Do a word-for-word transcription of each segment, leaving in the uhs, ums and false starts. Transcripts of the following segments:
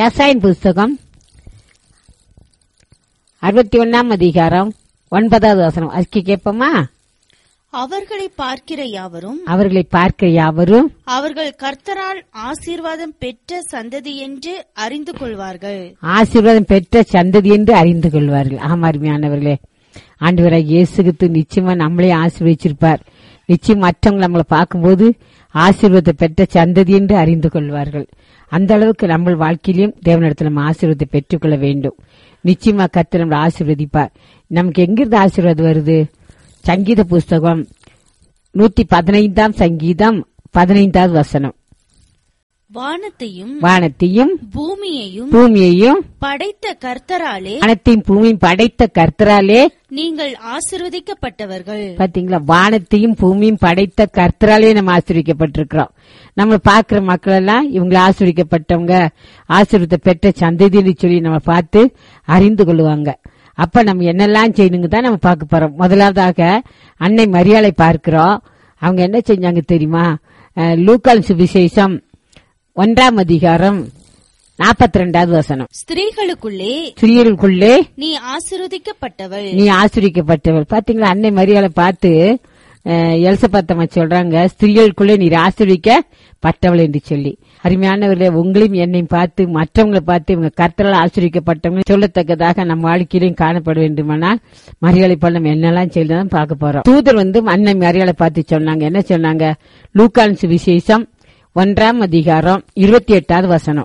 ஏசாயின் புஸ்தகம் அறுபத்தி ஒன்னாம் அதிகாரம் ஒன்பதாவது வசனம் அதுக்கு கேட்போமா? அவர்களை பார்க்கிற யாவரும் அவர்களை பார்க்கிற யாவரும் அவர்கள் கர்த்தரால் ஆசீர்வாதம் பெற்ற சந்ததி என்று அறிந்து கொள்வார்கள். ஆசீர்வாதம் பெற்ற சந்ததி என்று அறிந்து கொள்வார்கள். ஆமா, அருமையானவர்களே, ஆண்டவராகிய இயேசு கிறிஸ்து நிச்சயமா நம்மளே ஆசீர்வதிச்சிருப்பார். நிச்சயம் மற்றவங்க நம்மளை பார்க்கும்போது ஆசீர்வாதத்தை பெற்ற சந்ததி என்று அறிந்து கொள்வார்கள். அந்த அளவுக்கு நம்ம வாழ்க்கையிலும் தேவனிடத்தில் நம்ம ஆசீர்வாதத்தை பெற்றுக்கொள்ள வேண்டும். நிச்சயமா கர்த்தர் நம்மளை ஆசீர்வதிப்பார். நமக்கு எங்கிருந்து ஆசீர்வாதம் வருது? சங்கீத புஸ்தகம் நூத்தி பதினைந்தாம் சங்கீதம் பதினைந்தாவது வசனம். வானத்தையும் வானத்தையும் பூமியையும் பூமியையும் படைத்த கர்த்தராலே வானத்தையும் பூமியும் படைத்த கர்த்தராலே நீங்கள் ஆசீர்வதிக்கப்பட்டவர்கள். பாத்தீங்களா? வானத்தையும் பூமியும் படைத்த கர்த்தராலே நம்ம ஆசீர்வதிக்கப்பட்டிருக்கிறோம். நம்ம பாக்குற மக்கள் எல்லாம் இவங்களை ஆசீர்வதிக்கப்பட்டவங்க, ஆசீர்வாதத்தை பெற்ற சந்ததின்னு சொல்லி நம்ம பார்த்து அறிந்து கொள்ளுவாங்க. அப்ப நம்ம என்னெல்லாம் செய்யணுங்க தான் நம்ம பார்க்க போறோம். முதலாவதாக அன்னை மரியாளை பார்க்கிறோம். அவங்க என்ன செஞ்சாங்க தெரியுமா? லூக்கான் சுவிசேஷம் ஒன்றாம் அதிகாரம் நாற்பத்தி ரெண்டாவது வசனம். ஸ்திரீகளுக்குள்ளே ஸ்திரீகளுக்குள்ளே நீ ஆசீர்வதிக்கப்பட்டவள் நீ ஆசீர்வதிக்கப்பட்டவள். பாத்தீங்களா? அன்னை மரியாளை பார்த்து எலிசபெத்தம்மா சொல்றாங்க, ஸ்திரீகளுக்குள்ளே நீர் ஆசீர்வதிக்கப்பட்டவள் என்று சொல்லி. அருமையானவர்களே, உங்களையும் என்னையும் பார்த்து மற்றவங்களை பார்த்து இவங்க கர்த்தரால் ஆசீர்வதிக்கப்பட்டவங்க சொல்லத்தக்கதாக நம்ம வாழ்க்கையிலும் காணப்பட வேண்டுமானால் மரியாதை போல நம்ம என்னெல்லாம் செய்யலாம் பார்க்க போறோம். தூதர் வந்து அன்னை மரியாதை பார்த்து சொன்னாங்க. என்ன சொன்னாங்க? லூக்கான் சுவிசேஷம் ஒன்றாம் அதிகாரம் இருபத்தி எட்டாவது வசனம்.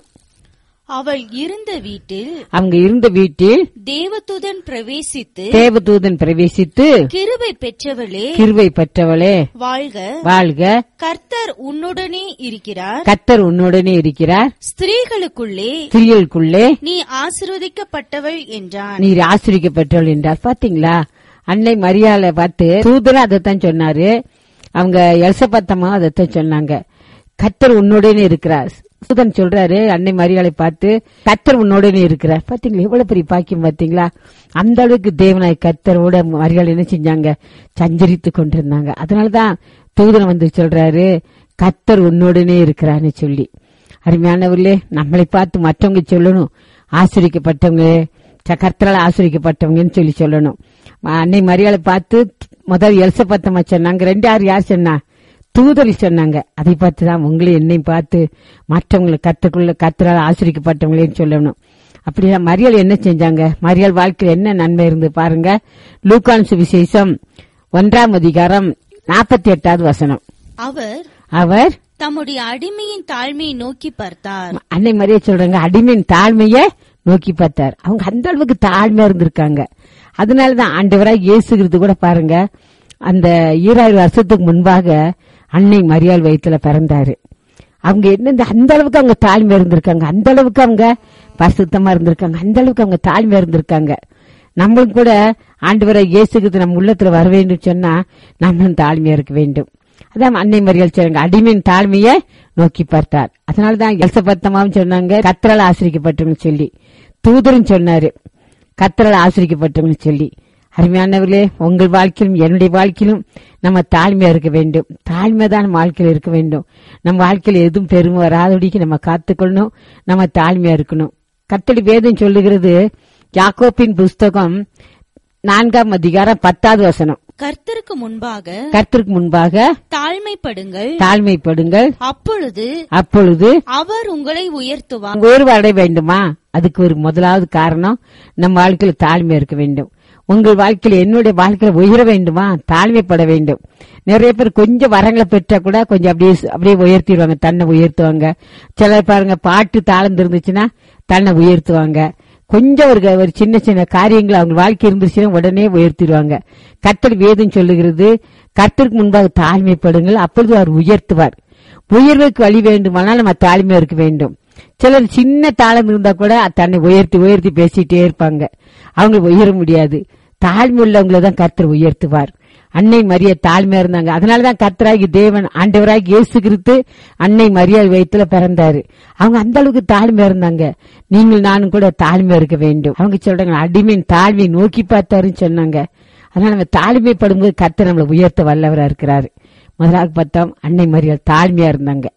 அவள் இருந்த வீட்டில் அவங்க இருந்த வீட்டில் தேவதூதன் பிரவேசித்து தேவதூதன் பிரவேசித்து கிருபை பெற்றவளே கிருபை பெற்றவளே வாழ்க வாழ்க, கர்த்தர் உன்னுடனே இருக்கிறார், கர்த்தர் உன்னுடனே இருக்கிறார், ஸ்திரீகளுக்குள்ளே ஸ்திரீகளுக்குள்ளே நீ ஆசீர்வதிக்கப்பட்டவள் என்றான். நீர் ஆசீர்வதிக்கப்பட்டவள் என்றார். பாத்தீங்களா? அன்னை மரியாதை பார்த்து தூதரும் அதைத்தான் சொன்னாரு. அவங்க எலிசபெத்தம்மா அதைத்தான் சொன்னாங்க. கர்த்தர் உன்னுடனே இருக்கிறார். தூதன் சொல்றாரு அன்னை மரியாதை பார்த்து, கர்த்தர் உன்னோடனே இருக்கிறார். பாத்தீங்களா? எவ்வளவு பெரிய பாக்கியம் பாத்தீங்களா? அந்த அளவுக்கு தேவனாய் கர்த்தரோட மரியாதை என்ன செஞ்சாங்க? சஞ்சரித்து கொண்டிருந்தாங்க. அதனாலதான் தூதன் வந்து சொல்றாரு, கர்த்தர் உன்னோடனே இருக்கிறான்னு சொல்லி. அருமையானவர்களே, நம்மளை பார்த்து மற்றவங்க சொல்லணும், ஆசிரிக்கப்பட்டவங்க, கர்த்தரால் ஆசிரிக்கப்பட்டவங்கன்னு சொல்லி சொல்லணும். அன்னை மரியாதை பார்த்து முதல் எலிசபெத்தம்மா சொன்னாங்க. ரெண்டு யார் யார் சொன்னா? தூதரி சொன்னாங்க. அதை பார்த்துதான் உங்களை என்னையும் பார்த்து மற்றவங்களை கத்துக்குள்ள கர்த்தரால் ஆசிரிக்கப்பட்டவங்களேன்னு சொல்லணும். அப்படிதான் மரியாள் என்ன செஞ்சாங்க? மரியாள் வாழ்க்கையில் என்ன நன்மை இருந்து பாருங்க. லூக்கான் சுவிசேஷம் ஒன்றாம் அதிகாரம் நாற்பத்தி எட்டாவது வசனம். அவர் அவர் தம்முடைய அடிமையின் தாழ்மையை நோக்கி பார்த்தார். அன்னை மரியா சொல்றாங்க, அடிமையின் தாழ்மையை நோக்கி பார்த்தார். அவங்க அந்த அளவுக்கு தாழ்மையா இருந்திருக்காங்க. அதனாலதான் ஆண்டவராக இயேசுகிறது கூட பாருங்க, அந்த ஈராயிரம் வருஷத்துக்கு முன்பாக அன்னை மரியாள் வயிற்றுல பிறந்தாரு. அவங்க என்ன அந்த அளவுக்கு அவங்க தாழ்மை இருந்திருக்காங்க, அந்த அளவுக்கு அவங்க பரிசுத்தமா இருந்திருக்காங்க, அந்த அளவுக்கு அவங்க தாழ்மையா இருந்திருக்காங்க. நம்மளும் கூட ஆண்டவராக இயேசுகிறது நம்ம உள்ளத்துல வர வேண்டும் சொன்னா நம்மளும் தாழ்மையா இருக்க வேண்டும். அதான் அன்னை மரியாள் சொன்னாங்க, அடிமையின் தாழ்மையை நோக்கி பார்த்தார். அதனாலதான் எலிசபெத்தம்மாவும் சொன்னாங்க, கர்த்தரால் ஆசிரிக்கப்பட்டவங்க சொல்லி. தூதரும் சொன்னாரு, கர்த்தரால் ஆசிரிக்கப்பட்டவங்க சொல்லி. அருமையானவர்களே, உங்கள் வாழ்க்கையிலும் என்னுடைய வாழ்க்கையிலும் நம்ம தாழ்மையா இருக்க வேண்டும். தாழ்மைதான் நம்ம வாழ்க்கையில் இருக்க வேண்டும். நம்ம வாழ்க்கையில எதுவும் பெருமை வராதபடிக்கு நம்ம காத்துக்கொள்ளணும். நம்ம தாழ்மையா இருக்கணும். கர்த்தருடைய வேதம் சொல்லுகிறது, யாக்கோபின் புஸ்தகம் நான்காம் அதிகாரம் பத்தாவது வசனம். கர்த்தருக்கு முன்பாக கர்த்தருக்கு முன்பாக தாழ்மைப்படுங்கள் தாழ்மைப்படுங்கள் அப்பொழுது அப்பொழுது அவர் உங்களை உயர்த்துவார். உயர்வு அடைய வேண்டுமா? அதுக்கு ஒரு முதலாவது காரணம் நம்ம வாழ்க்கையில தாழ்மையா இருக்க வேண்டும். உங்கள் வாழ்க்கையில என்னுடைய வாழ்க்கையில உயர வேண்டுமா? தாழ்மைப்பட வேண்டும். நிறைய பேர் கொஞ்சம் வரங்களை பெற்றா கூட கொஞ்சம் அப்படியே அப்படியே உயர்த்திடுவாங்க, தன்னை உயர்த்துவாங்க. சிலர் பாருங்க, பாட்டு தாழ்ந்து இருந்துச்சுன்னா தன்னை உயர்த்துவாங்க. கொஞ்சம் ஒரு ஒரு சின்ன சின்ன காரியங்கள் அவங்க வாழ்க்கை இருந்துச்சுன்னா உடனே உயர்த்திடுவாங்க. கர்த்தர் வேதம் சொல்லுகிறது, கர்த்தருக்கு முன்பாக தாழ்மைப்படுங்கள், அப்பொழுது அவர் உயர்த்துவார். உயர்வுக்கு வழி வேண்டுமானால் நம்ம தாழ்மையா இருக்க வேண்டும். சிலர் சின்ன தாளம் இருந்தா கூட தன்னை உயர்த்தி உயர்த்தி பேசிட்டே இருப்பாங்க, அவங்க உயர முடியாது. தாழ்மை உள்ளவங்களதான் கர்த்தர் உயர்த்துவார். அன்னை மரியா தாழ்மையா இருந்தாங்க. அதனாலதான் கர்த்தராகி தேவன் ஆண்டவராகி இயேசு கிறிஸ்து அன்னை மரியாள் வயித்துல பிறந்தாரு. அவங்க அந்த அளவுக்கு தாழ்மையா இருந்தாங்க. நீங்கள் நானும் கூட தாழ்மையா இருக்க வேண்டும். அவங்க சொல்றாங்க, அடிமையின் தாழ்மையை நோக்கி பார்த்தாருன்னு சொன்னாங்க. அதனால நம்ம தாழ்மைப்படும் போது கர்த்தர் நம்மளை உயர்த்த வல்லவரா இருக்கிறாரு. முதலாவது பார்த்தோம், அன்னை மரியாள் தாழ்மையா இருந்தாங்க.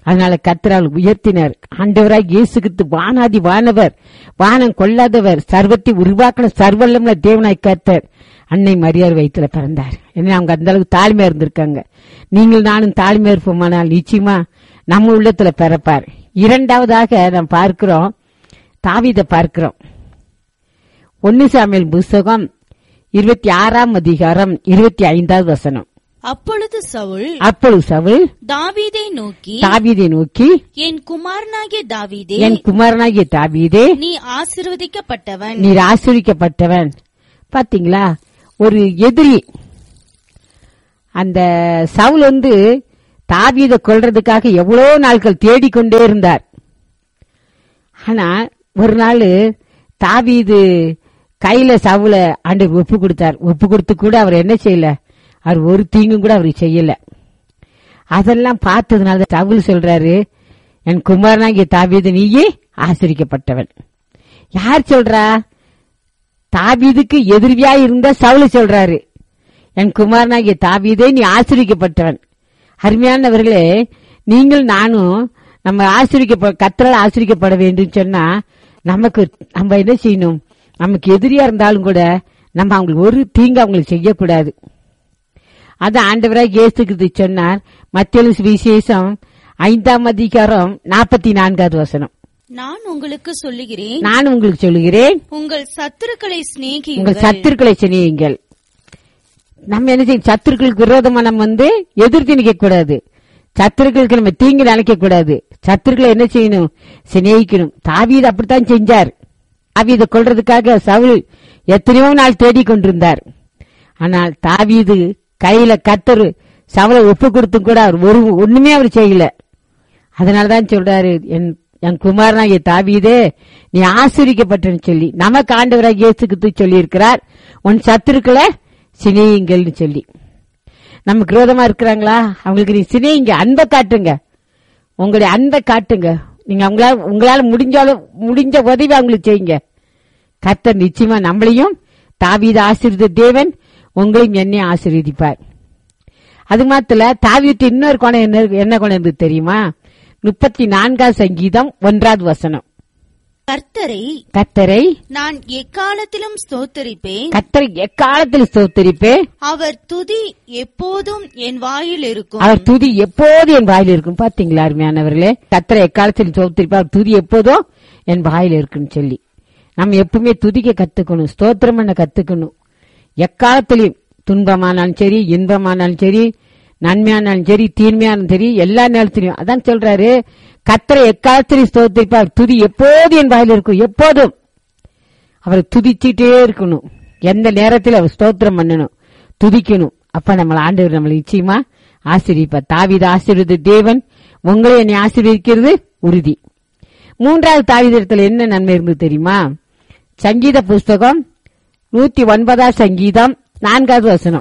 அதனால கர்த்தர் அவளை உயர்த்தினார். ஆண்டவராய் இயேசு கிறிஸ்து வானாதி வானவர், வானம் கொள்ளாதவர், சர்வத்தை உருவாக்கின சர்வல்லமுள்ள தேவனாய் கர்த்தர் அன்னை மரியாள் வயித்துல பிறந்தார். ஏன்னா அவங்க அந்த அளவுக்கு தாழ்மையா இருந்திருக்காங்க. நீங்கள் நானும் தாழ்மையா இருப்போமானால் நிச்சயமா நம்ம உள்ளத்துல பிறப்பார். இரண்டாவதாக நாம் பார்க்கிறோம், தாவீதை பார்க்கிறோம். ஒன்னு சாமுவேல் புஸ்தகம் இருபத்தி ஆறாம் அதிகாரம் இருபத்தி ஐந்தாவது வசனம். அப்பொழுது சவுல் அப்பொழுது சவுல் தாவீதை நோக்கி தாவீதை நோக்கி என் குமாரனாகிய தாவீதே, என் குமாரனாகிய தாவீதே, நீ ஆசீர்வதிக்கப்பட்டவன், நீர் ஆசீர்வதிக்கப்பட்டவன். பாத்தீங்களா, ஒரு எதிரி அந்த சவுல் வந்து தாவீதை கொல்றதுக்காக எவ்வளவு நாட்கள் தேடிக்கொண்டே இருந்தார். ஆனா ஒரு நாள் தாவீது கையில சவுல ஆண்டவர் ஒப்பு கொடுத்தார். ஒப்பு கொடுத்து கூட அவர் என்ன செய்யல, அவர் ஒரு தீங்கும் கூட அவருக்கு செய்யல. அதெல்லாம் பார்த்ததுனால சவுல் சொல்றாரு, என் குமாரனாகிய தாவீது நீயே ஆசீர்வதிக்கப்பட்டவன். யார் சொல்றா? தாவீதுக்கு எதிரியா இருந்த சவுல் சொல்றாரு, என் குமாரனாகிய தாவீதே நீ ஆசீர்வதிக்கப்பட்டவன். அருமையானவர்களே, நீங்கள் நானும் நம்ம ஆசீர்வதிக்க கர்த்தரால் ஆசீர்வதிக்கப்பட வேண்டும் சொன்னா நமக்கு நம்ம என்ன செய்யணும்? நமக்கு எதிரியா இருந்தாலும் கூட நம்ம அவங்களுக்கு ஒரு தீங்கு அவங்களுக்கு செய்யக்கூடாது. அது ஆண்டவராக இயேசு கிறிஸ்து சொன்னார். மத்தேயு சுவிசேஷம் ஐந்தாம் அதிகாரம் நாற்பத்தி நான்காவது வசனம். நான் உங்களுக்கு சொல்லுகிறேன், நான் உங்களுக்கு சொல்லுகிறேன், உங்கள் சத்துருக்களை சிநேகியுங்கள், உங்கள் சத்துருக்களை சிநேகியுங்கள். நம்ம என்ன செய்யும்? சத்துருக்களுக்கு விரோதமா நம்ம வந்து எதிர்த்து நிக்க கூடாது. சத்துருக்களுக்கு நம்ம தீங்கு நினைக்க கூடாது. சத்துருக்களை என்ன செய்யணும்? சிநேகிக்கணும். தாவீது அப்படித்தான் செஞ்சார். தாவீதை கொல்றதுக்காக சவுல் எத்தனையோ நாள் தேடிக் கொண்டிருந்தார். ஆனால் தாவீது கையில கர்த்தர் சவுலை ஒப்பு கொடுத்தும் கூட அவர் ஒரு ஒண்ணுமே அவர் செய்யல. அதனாலதான் சொல்றாரு, என் என் குமாரனாகிய தாவீதே நீ ஆசீர்வதிக்கப்பட்டன்னு சொல்லி நமக்கு ஆண்டவராக இயேசு கிறிஸ்து சொல்லி இருக்கிறார், உன் சத்துருக்களை சிநேகிங்கள்னு சொல்லி. நமக்கு விரோதமா இருக்கிறாங்களா, அவங்களுக்கு நீ சிநேகிங்க, அன்பை காட்டுங்க, உங்களுடைய அன்பை காட்டுங்க. நீங்க அவங்களால உங்களால முடிஞ்சாலும் முடிஞ்ச உதவி அவங்களுக்கு செய்யுங்க. கர்த்தர் நிச்சயமா நம்மளையும் தாவீதை ஆசீர்வதித்த தேவன் உங்களையும் என்னையும் ஆசீர்வதிப்பார். அது மாத்திர தாவீது இன்னொரு குணம் என்ன என்ன குணம் இருந்து தெரியுமா? முப்பத்தி நான்காவது சங்கீதம் ஒன்றாவது வசனம். கர்த்தரை கர்த்தரை நான் எக்காலத்திலும் ஸ்தோத்தரிப்பேன், கர்த்தரை எக்காலத்தில் ஸ்தோத்தரிப்பேன், அவர் துதி எப்போதும் என் வாயில் இருக்கும், அவர் துதி எப்போது என் வாயில் இருக்கும். பாத்தீங்களா அருமையானவர்களே, கர்த்தரை எக்காலத்தில் ஸ்தோத்தரிப்பேன், அவர் துதி எப்போதும் என் வாயில் இருக்குன்னு சொல்லி நம்ம எப்பவுமே துதிக்க கத்துக்கணும், ஸ்தோத்திரம் பண்ண கத்துக்கணும். எக்காலத்திலையும் துன்பமானாலும் சரி, இன்பமானாலும் சரி, நன்மையானாலும் சரி, தீன்மையானாலும் சரி, எல்லா நேரத்திலையும் அதான் சொல்றாரு, கர்த்தரை எக்காலத்திலையும் ஸ்தோத்திரிப்பார், துதி எப்போது என் வாயில் இருக்கும். எப்போதும் அவரை துதிச்சுட்டே இருக்கணும். எந்த நேரத்தில் அவர் ஸ்தோத்திரம் பண்ணணும், துதிக்கணும். அப்ப நம்மள ஆண்டவர் நம்மளை நிச்சயமா ஆசீர்வதிப்பார். தாவீது ஆசீர்வதித்த தேவன் உங்களை என்னை ஆசீர்வதிக்கிறது உறுதி. மூன்றாவது தாவீதத்தில் என்ன நன்மை இருந்து தெரியுமா? சங்கீத புஸ்தகம் நூத்தி ஒன்பதாம் சங்கீதம் நான்காவது வசனம்.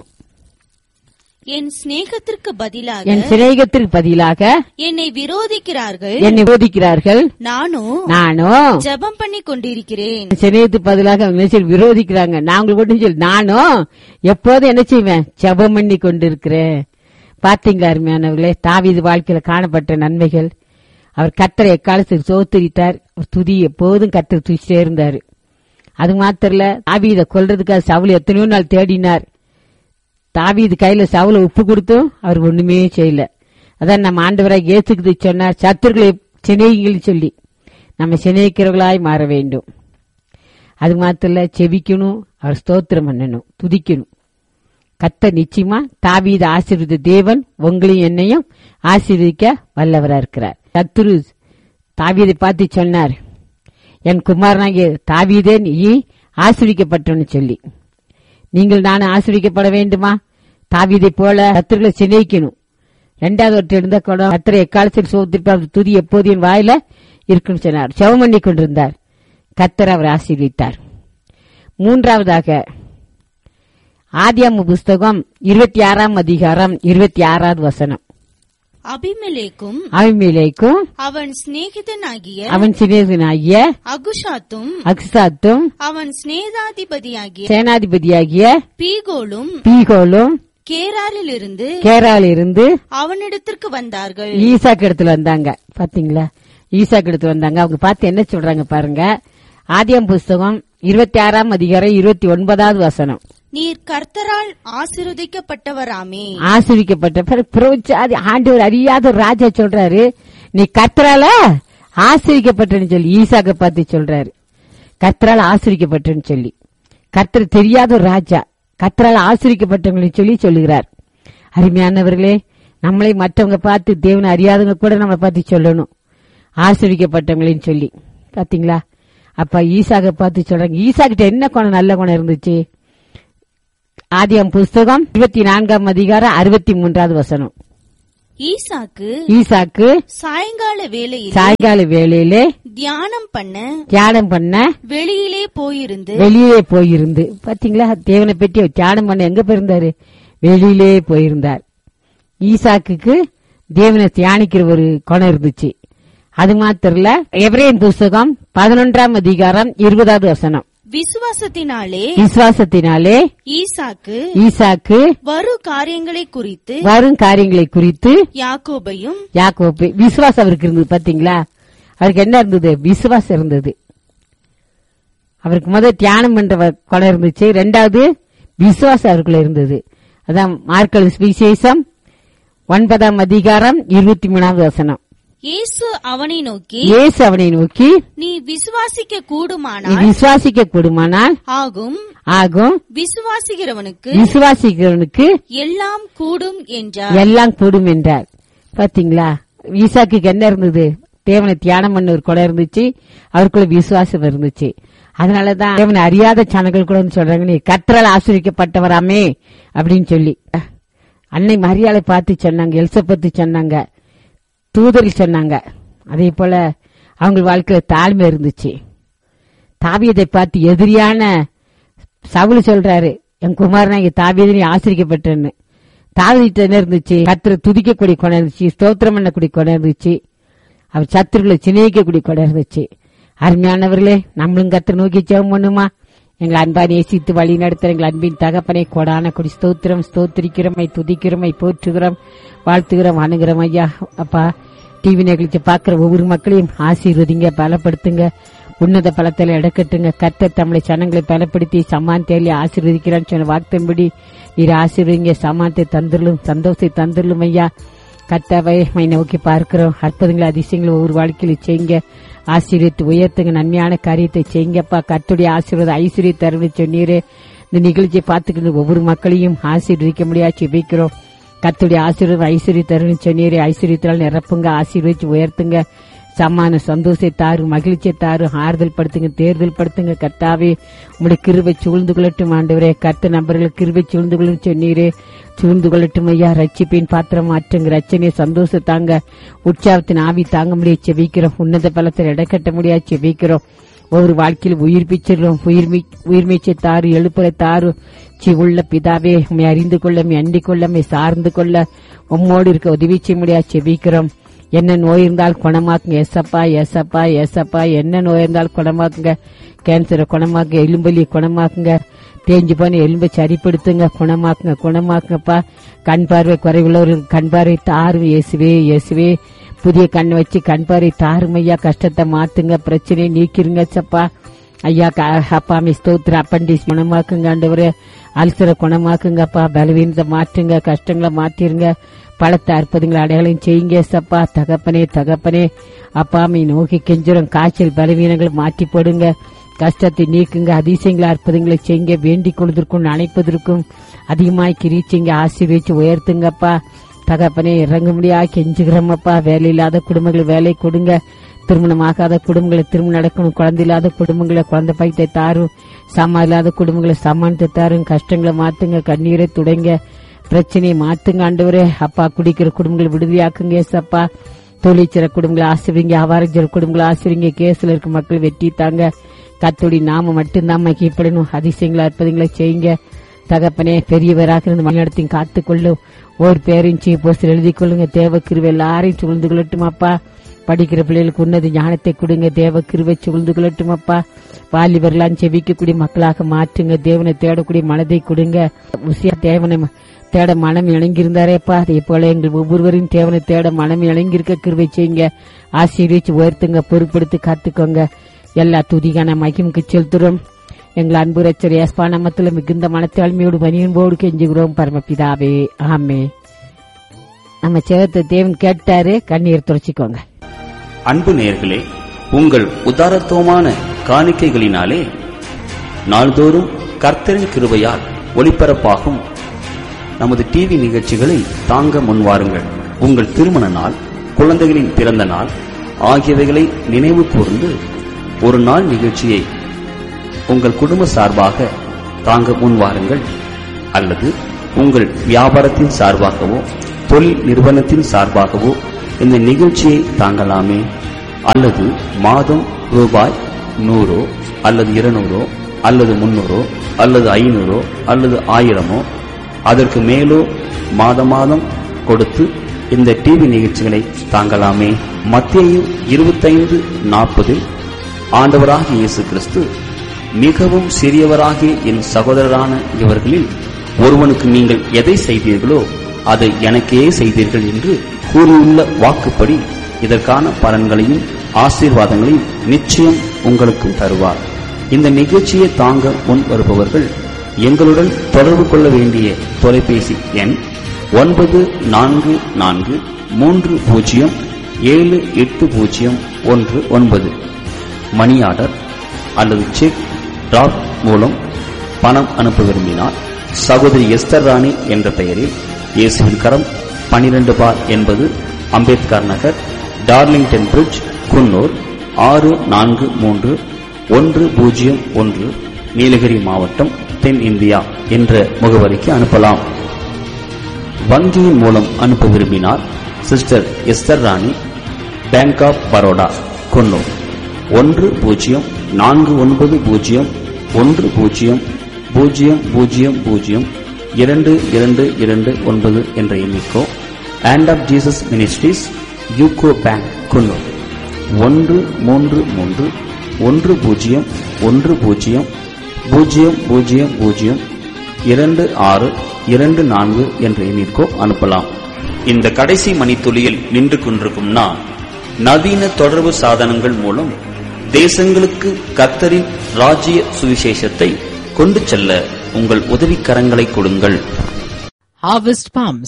என் சிநேகத்திற்கு பதிலாக என் சிநேகத்திற்கு பதிலாக என்னை விரோதிக்கிறார்கள், என்னை விரோதிக்கிறார்கள், நானும் நானும் ஜெபம் பண்ணி கொண்டிருக்கிறேன். சிநேகத்துக்கு பதிலாக விரோதிக்கிறாங்க, நாங்கள் கொண்டு சொல்லி நானும் எப்போதும் என்ன செய்வேன்? ஜெபம் பண்ணி கொண்டிருக்கிறேன். பாத்தீங்களா அருமையானவர்களே, தாவீது வாழ்க்கையில காணப்பட்ட நன்மைகள். அவர் கர்த்தரை எக்காலத்தில் ஸ்தோத்திரித்தார், அவர் துதி எப்போதும் கர்த்தர் துதிச்சிட்டே இருந்தாரு. அது மாத்திரல, தாவீதை கொல்றதுக்காக சவுல் எத்தனையோ நாள் தேடினார். தாவீது கையில சவுல உப்பு கொடுத்தும் அவர் ஒண்ணுமே செய்யல. அதான் நம்ம ஆண்டவராக இயேசுக்கு சொன்னார், சத்துருக்களை சிநேகிகள் சொல்லி நம்ம சிநேகிக்கிறவர்களாய் மாற வேண்டும். அது மாத்திரல, செபிக்கணும், அவர் ஸ்தோத்திரம் பண்ணணும், துதிக்கணும். கர்த்தர் நிச்சயமா தாவீது ஆசீர்வதித்த தேவன் உங்களையும் என்னையும் ஆசீர்வதிக்க வல்லவரா இருக்கிறார். சத்துரு தாவீதை பார்த்து சொன்னார், என் குமாரனாகிய தாவீதே நீ ஆசீர்வதிக்கப்பட்டவன்னு சொல்லி. நீங்கள் நானும் ஆசீர்வதிக்கப்பட வேண்டுமா? தாவீதை போல சத்துருக்களை சிநேகிக்கணும். இரண்டாவது ஒருத்தர் இருந்த கூட கர்த்தரை எக்காலத்தில் ஸ்தோத்திரிப்பார், துதி எப்போது என் வாயில இருக்குன்னு சொன்னார். ஜெபம் பண்ணி கொண்டிருந்தார், கர்த்தர் அவர் ஆசீர்வதித்தார். மூன்றாவதாக ஆதியாகம புஸ்தகம் இருபத்தி ஆறாம் அதிகாரம் இருபத்தி ஆறாவது வசனம். அபிமெலேக்கும் அபிமெலேக்கும் அவன் சிநேகிதனாகிய அவன் சிநேகிதனாகிய அகுஷாத்தும் அக்சாத்தும் அவன் சிநேகாதிபதியாகிய சேனாதிபதியாகிய பீகோலும் பீகோலும் கேராரில் இருந்து கேரால இருந்து அவனிடத்திற்கு வந்தார்கள். ஈசாக்கு இடத்துல வந்தாங்க. பாத்தீங்களா, ஈசாக்கு இடத்துல வந்தாங்க. அவங்க பார்த்து என்ன சொல்றாங்க பாருங்க. ஆதியாம் புஸ்தகம் இருபத்தி ஆறாம் அதிகாரம் இருபத்தி ஒன்பதாவது வசனம். நீர் கர்த்தரால் ஆசீர்வதிக்கப்பட்டவராமே. ஆசீர்வதிக்கப்பட்ட ஆண்டவர் அறியாத ஒரு ராஜா சொல்றாரு, நீ கர்த்தரால ஆசீர்வதிக்கப்பட்டன்னு சொல்லி ஈசாக்க பார்த்து சொல்றாரு. கர்த்தரால் ஆசீர்வதிக்கப்பட்டன்னு சொல்லி, கர்த்தர் தெரியாத ஒரு ராஜா கர்த்தரால் ஆசீர்வதிக்கப்பட்டவங்கன்னு சொல்லி சொல்லுகிறார். அருமையானவர்களே, நம்மளை மற்றவங்க பார்த்து தேவனை அறியாதவங்க கூட நம்மளை பார்த்து சொல்லணும் ஆசீர்வதிக்கப்பட்டவங்களின்னு சொல்லி. பாத்தீங்களா, அப்ப ஈசாக்க பார்த்து சொல்றாங்க. ஈசாக்கிட்ட என்ன குணம், நல்ல குணம் இருந்துச்சு. ஆதியாம் புஸ்தகம் இருபத்தி நான்காம் அதிகாரம் அறுபத்தி மூன்றாவது வசனம். ஈசாக்கு ஈசாக்கு சாயங்கால வேளையிலே சாயங்கால வேளையிலே தியானம் பண்ண தியானம் பண்ண வெளியிலே போயிருந்து வெளியிலே போயிருந்து. பாத்தீங்களா, தேவனை பற்றி தியானம் பண்ண எங்க போயிருந்தாரு? வெளியிலே போயிருந்தார். ஈசாக்குக்கு தேவனை தியானிக்கிற ஒரு குணம் இருந்துச்சு. அது மாத்திரல, எபிரேயர் புஸ்தகம் பதினொன்றாம் அதிகாரம் இருபதாவது வசனம். விசுவாசத்தினாலே விசுவாசத்தினாலே ஈசாக்கு ஈசாக்கு வரும் காரியங்களை குறித்து வரும் காரியங்களை குறித்து யாக்கோபையும் யாக்கோபு விசுவாசம் அவருக்கு இருந்தது. பாத்தீங்களா, அவருக்கு என்ன இருந்தது? விசுவாசம் இருந்தது. அவருக்கு முதல் தியானம் பண்ற குணம் இருந்துச்சு. ரெண்டாவது விசுவாசம் அவருக்குள்ள இருந்தது. அதான் மார்க்கு சுவிசேஷம் ஒன்பதாம் அதிகாரம் இருபத்தி மூணாவது வசனம். இயேசு அவனை நோக்கி இயேசு அவனை நோக்கி நீ விசுவாசிக்க நீ கூடுமானால் விசுவாசிக்க கூடுமானால் ஆகும் ஆகும் விசுவாசிக்கிறவனுக்கு விசுவாசிக்கிறவனுக்கு எல்லாம் கூடும் என்றார். எல்லாம் கூடும் என்றார். பாத்தீங்களா, ஈசாக்கு என்ன இருந்தது? தேவனை தியானம் பண்ண ஒரு குணம் இருந்துச்சு, அவருக்குள்ள விசுவாசம் இருந்துச்சு. அதனாலதான் தேவனை அறியாத சனங்கள் கூட சொல்றாங்க, நீ கர்த்தரால் ஆசீர்வதிக்கப்பட்டவராமே அப்படின்னு சொல்லி. அன்னை மரியாதை பார்த்து சொன்னாங்க, எலிசபெத்து சொன்னாங்க, தூதரில் சொன்னாங்க. அதே போல அவங்க வாழ்க்கையில தாழ்மை இருந்துச்சு. தாவீதை பார்த்து எதிரியான சவுல் சொல்றாரு, என் குமாரனா இங்க தாவீதை ஆசிரிக்கப்பட்டேன்னு. தாவீது என்ன இருந்துச்சு? கர்த்தரை துதிக்கக்கூடிய குணம் இருந்துச்சு, ஸ்தோத்திரம் பண்ணக்கூடிய குணம் இருந்துச்சு, அவர் சத்துருக்களை சிநேகிக்கக்கூடிய குணம் இருந்துச்சு. அருமையானவர்களே, நம்மளும் கர்த்தரை நோக்கி ஜெபம் பண்ணுமா? எங்கள் அன்பா நேசித்து வழி நடத்த எங்கள் அன்பின் தகப்பனை கொடான கொடி ஸ்தோத்திரம் ஸ்தோத்திரிக்கிறோமை துதிக்கிறோமை போற்றுகிறோம் வாழ்த்துகிறோம் அணுகிறோம். ஐயா அப்பா, டிவி நிகழ்ச்சி பார்க்கிற ஒவ்வொரு மக்களையும் ஆசீர்வதிங்க, பலப்படுத்துங்க, உன்னத பலத்தில் இடக்கட்டுங்க. கர்த்தர் தம்முடைய சனங்களை பலப்படுத்தி சமானத்தை ஆசீர்வதிக்கிறான்னு சொன்ன வார்த்தையின்படி நீர் ஆசீர்வதிங்க, சமானத்தை தந்துடலும் சந்தோஷத்தை தந்துடலும். ஐயா கர்த்தாவை மை நோக்கி பார்க்கிறோம். அற்புதங்களை அதிசயங்களை ஒவ்வொரு வாழ்க்கையில செய்யுங்க, ஆசீர்வதித்து உயர்த்துங்க, நன்மையான காரியத்தை செய்யுங்கப்பா. கர்த்தருடைய ஆசீர்வாத ஐஸ்வர்ய தருணை சொன்னீரே, இந்த நிகழ்ச்சியை பார்த்துக்கிட்டு ஒவ்வொரு மக்களையும் ஆசீர்வதிக்க முடியாது செபிக்கிறோம். கர்த்தருடைய ஆசீர்வாத ஐஸ்வர்ய தருணை சொன்னீரே, ஐஸ்வர்யத்தால் நிரப்புங்க, ஆசீர்வதிச்சு உயர்த்துங்க, சமான சந்தோஷத்தை தாரு, மகிழ்ச்சியை தாரு, ஆறுதல் படுத்துங்க, தேர்தல் படுத்துங்க. கர்த்தாவே உங்களுடைய கிருபை சூழ்ந்து கொள்ளட்டும் ஆண்டவரே. கர்த்தர் நபர்களுக்கு கிருபை சூழ்ந்து கொள்ளும் சொன்னீரே, சூழ்ந்து கொள்ளட்டும் ஐயா. ரட்சிப்பின் பாத்திரம் மாற்றுங்க, ரச்சனையை சந்தோஷத்தாங்க, உற்சாகத்தின் ஆவி தாங்க முடியாது செபிக்கிறோம். உன்னத பலத்தில் இடக்கட்ட முடியாது செபிக்கிறோம். ஒவ்வொரு வாழ்க்கையில் உயிர்ப்பிச்சிடும், உயிர்மி உயிர்மீச்சை தாரு, எழுப்புரை தாரு. சி உள்ள பிதாவே, உண்மை அறிந்து கொள்ள, அண்டிக் கொள்ள, சார்ந்து கொள்ள, உம்மோடு இருக்க உதவி செய்ய முடியாது செபிக்கிறோம். என்ன நோய் இருந்தால் குணமாக்குங்க எசப்பா, எசப்பா, எசப்பா. என்ன நோய் இருந்தால் குணமாக்குங்க, கேன்சரை குணமாக்குங்க, எலும்பலியை குணமாக்குங்க, தேஞ்சு போன எலும்பை சரிப்படுத்துங்க, குணமாக்குங்க, குணமாக்குங்கப்பா. கண் பார்வை குறைவுள்ளவர்கள் கண் பார்வை தாரும் இயேசுவே, இயேசுவே. புதிய கண் வச்சு கண் பார்வை தாரும் ஐயா. கஷ்டத்தை மாத்துங்க, பிரச்சனையை நீக்கிருங்க சப்பா ஐயா. அப்பா மீ ஸ்தோத்திர. அப்பண்டிஸ் குணமாக்குங்க ஆண்டவரே, அல்சரை குணமாக்குங்கப்பா. பலவீனத்தை மாற்றுங்க, கஷ்டங்களை மாற்றிருங்க, பலத்தை அற்புதங்களை அடையாளம் செய்யுங்க சப்பா. தகப்பனே தகப்பனே அப்பா மீ நோக்கி கெஞ்சுறோம். காய்ச்சல் பலவீனங்களை மாற்றி போடுங்க, கஷ்டத்தை நீக்குங்க, அதிசயங்களை அற்புதங்களை செய்யுங்க. வேண்டிக் கொள்வதற்கும் அணைப்பதற்கும் அதிகமாய் கிரீச்சிங்க, ஆசீர்வதிச்சு உயர்த்துங்கப்பா. தகப்பனே இறங்க முடியா கெஞ்சுகிறோமப்பா. வேலை இல்லாத குடும்பங்களை வேலை கொடுங்க, திருமணமாகாத குடும்பங்களை திருமணம் நடக்கணும், குழந்தை இல்லாத குடும்பங்களை குழந்தை பாய்த்தை தாரும், சமா இல்லாத குடும்பங்களை சமானத்தை தாரும். கஷ்டங்களை மாத்துங்க, கண்ணீரை துடைங்க, பிரச்சனையை மாத்துங்க ஆண்டவரே. அப்பா குடிக்கிற குடும்பங்களை விடுதலையாக்குங்க ஏசப்பா. தொழிற்சிற குடும்பங்களை ஆசிரியங்க, அவாரஞ்சர குடும்பங்களை ஆசிரியங்க. கேஸ்ல இருக்க மக்கள் வெற்றி தாங்க. கர்த்தருடைய நாம மட்டும்தான் மகிமைப்படணும். அதிசயங்களை அற்புதங்களை செய்யுங்க தகப்பனே. பெரியவராக இருந்து வழிநடத்தி காத்துக்கொள்ளும். ஒரு பேரையும் சீ போஸ்டர் எழுதி கொள்ளுங்க. தேவ கிருபை எல்லாரையும் சூழ்ந்து கொள்ளட்டும் அப்பா. படிக்கிற பிள்ளைகளுக்கு உன்னத ஞானத்தை கொடுங்க. தேவ கிருபை சூழ்ந்து கொள்ளட்டும் அப்பா. வாலிபர்லாம் செவிக்கக்கூடிய மக்களாக மாற்றுங்க. தேவனை தேடக்கூடிய மனதை கொடுங்க. உசியா தேவனை தேட மனம் இணங்கியிருந்தாரேப்பா, அதே போல எங்கள் ஒவ்வொருவரையும் தேவனை தேட மனம் இணங்கியிருக்க கிருபை செய்யுங்க. ஆசீர்வதிச்சு உயர்த்துங்க, பொறுப்படுத்தி காத்துக்கோங்க. எல்லா துதிகான மகிமுக்கு செலுத்துறோம். எங்கள் அன்பு ரட்சகர் இயேசு நாமத்தில் மிகுந்த மனத்தாழ்மையோடு பணியன்போடு கெஞ்சுகிறோம் பரமபிதாவே, ஆமே. நம்ம சேவத்தை தேவன் கேட்டாரு, கண்ணீர் துடைச்சிக்கோங்க. அன்பு நேயர்களே, உங்கள் உதாரத்துவமான காணிக்கைகளினாலே நாள்தோறும் கர்த்தரின் கிருபையால் ஒளிபரப்பாகும் நமது டிவி நிகழ்ச்சிகளை தாங்க முன்வாருங்கள். உங்கள் திருமண நாள், குழந்தைகளின் பிறந்த நாள் ஆகியவைகளை நினைவு கூர்ந்து ஒரு நாள் நிகழ்ச்சியை உங்கள் குடும்ப சார்பாக தாங்க முன்வாருங்கள். அல்லது உங்கள் வியாபாரத்தின் சார்பாகவோ தொழில் நிறுவனத்தின் சார்பாகவோ இந்த நிகழ்ச்சியை தாங்கலாமே. அல்லது மாதம் ரூபாய் நூறோ அல்லது இருநூறோ அல்லது முன்னூறோ அல்லது ஐநூறோ அல்லது ஆயிரமோ அதற்கு மேலோ மாத மாதம் கொடுத்து இந்த டிவி நிகழ்ச்சிகளை தாங்கலாமே. மத்தேயு இருபத்தைந்து நாற்பதில் ஆண்டவராகிய இயேசு கிறிஸ்து, மிகவும் சிறியவராகிய என் சகோதரரான இவர்களில் ஒருவனுக்கு நீங்கள் எதை செய்தீர்களோ அதை எனக்கே செய்தீர்கள் என்று கூறியுள்ள வாக்குப்படி இதற்கான பலன்களையும் ஆசீர்வாதங்களையும் நிச்சயம் உங்களுக்கு தருவார். இந்த நிகழ்ச்சியை தாங்க முன் வருபவர்கள் எங்களுடன் தொடர்பு கொள்ள வேண்டிய தொலைபேசி எண் ஒன்பது நான்கு நான்கு மூன்று பூஜ்ஜியம் ஏழு எட்டு பூஜ்ஜியம் ஒன்று ஒன்பது. மணி ஆர்டர் அல்லது செக் டிராப் மூலம் பணம் அனுப்ப விரும்பினால் சகோதரி எஸ்தர் ராணி என்ற பெயரில் இயேசுவின் கரம் பனிரெண்டு பார் என்பது அம்பேத்கர் நகர், டார்லிங்டன் பிரிட்ஜ், குன்னூர் ஆறு நான்கு மூன்று ஒன்று பூஜ்ஜியம் ஒன்று, நீலகிரி மாவட்டம், தென் இந்தியா என்ற முகவரிக்கு அனுப்பலாம். வங்கியின் மூலம் அனுப்ப விரும்பினால் சிஸ்டர் எஸ்தர் ராணி, பேங்க் ஆப் பரோடா, குன்னூர் ஒன்று பூஜ்ஜியம் நான்கு ஒன்பது பூஜ்ஜியம் ஒன்று பூஜ்ஜியம் பூஜ்ஜியம் பூஜ்ஜியம் பூஜ்ஜியம் இரண்டு இரண்டு இரண்டு ஒன்பது என்ற எண்ணிக்கோ, hand of Jesus ministries, UCO bank, Coonoor ஒன்று மூன்று மூன்று ஒன்று பூஜ்ஜியம் ஒன்று பூஜ்ஜியம் பூஜ்ஜியம் பூஜ்ஜியம் பூஜ்ஜியம் இரண்டு ஆறு இரண்டு நான்கு என்ற எண்ணிற்கோ அனுப்பலாம். இந்த கடைசி மணித்துளியில் நின்று கொண்டிருக்கும் நான், நவீன தொடர்பு சாதனங்கள் மூலம் தேசங்களுக்கு கர்த்தரின் ராஜ்ய சுவிசேஷத்தை கொண்டு செல்ல உங்கள் உதவிக்கரங்களை கொடுங்கள். Harvest Palms.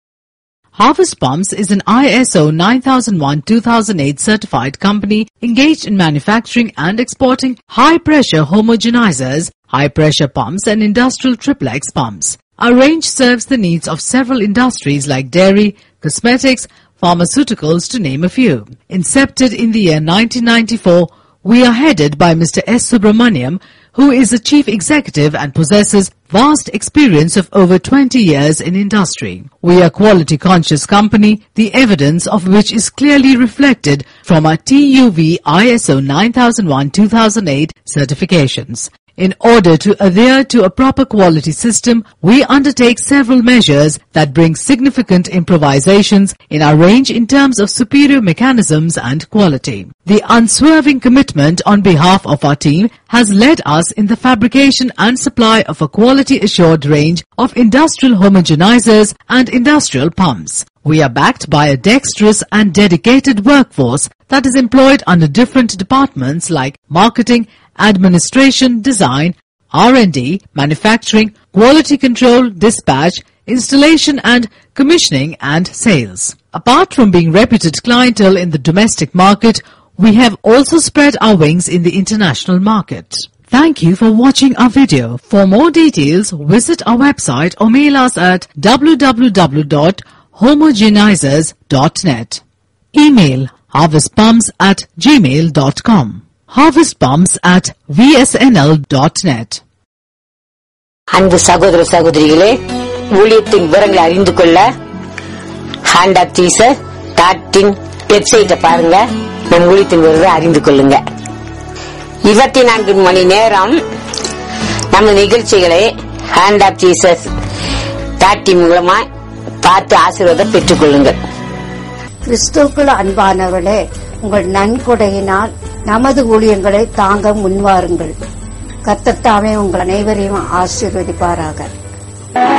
Harvest Palms is an I S O nine thousand one two thousand eight certified company engaged in manufacturing and exporting high-pressure homogenizers, high-pressure pumps and industrial triplex pumps. Our range serves the needs of several industries like dairy, cosmetics, pharmaceuticals to name a few. Incepted in the year nineteen ninety-four, we are headed by Mister S. Subramaniam, who is the chief executive and possesses vast experience of over twenty years in industry. We are a quality conscious company, the evidence of which is clearly reflected from our T U V I S O nine thousand one two thousand eight certifications. In order to adhere to a proper quality system, we undertake several measures that bring significant improvisations in our range in terms of superior mechanisms and quality. The unswerving commitment on behalf of our team has led us in the fabrication and supply of a quality assured range of industrial homogenizers and industrial pumps. We are backed by a dexterous and dedicated workforce that is employed under different departments like marketing, administration, design, R and D, manufacturing, quality control, dispatch, installation and commissioning and sales. Apart from being reputed clientele in the domestic market, we have also spread our wings in the international market. Thank you for watching our video. For more details, visit our website or mail us at w w w dot homogenizers dot net. Email harvestpumps at gmail dot com. harvestpumps at v s n l dot net. அன்பு சகோதர சகோதரிகளே, ஊழியத்தின் விவரங்களை அறிந்து கொள்ள hand of Jesus dot in வெப்சைட்டை பாருங்க. நம் ஊழியத்தின் விவரத்தை அறிந்து கொள்ளுங்க. இருபத்தி நான்கு மணி நேரம் நம்ம நிகழ்ச்சிகளை hand of Jesus dot in மூலமா பார்த்து ஆசீர்வாதம் பெற்றுக் கொள்ளுங்கள். கிறிஸ்துவுக்குள் அன்பானவர்களே, உங்கள் நன்கொடையினால் நமது ஊழியங்களை தாங்க முன்வாருங்கள். கர்த்தர் தாமே உங்கள் அனைவரையும் ஆசீர்வதிப்பாராக.